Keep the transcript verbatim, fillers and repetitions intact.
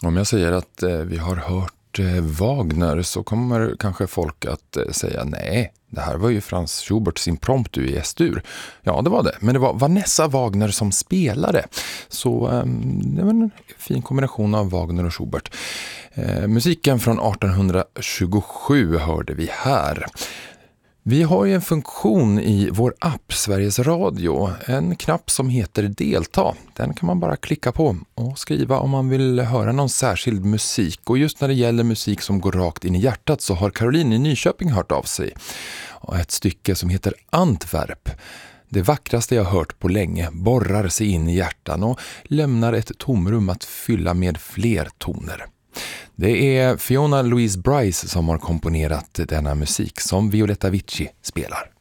Om jag säger att eh, vi har hört eh, Wagner så kommer kanske folk att eh, säga nej, det här var ju Franz Schuberts impromptu i S-dur. Ja, det var det, men det var Vanessa Wagner som spelade. Så eh, det var en fin kombination av Wagner och Schubert. Eh, musiken från arton tjugosju hörde vi här. Vi har ju en funktion i vår app Sveriges Radio, en knapp som heter delta. Den kan man bara klicka på och skriva om man vill höra någon särskild musik. Och just när det gäller musik som går rakt in i hjärtat så har Caroline i Nyköping hört av sig. Och ett stycke som heter Antwerp. Det vackraste jag hört på länge borrar sig in i hjärtan och lämnar ett tomrum att fylla med fler toner. Det är Fiona Louise Bryce som har komponerat denna musik som Violetta Vici spelar.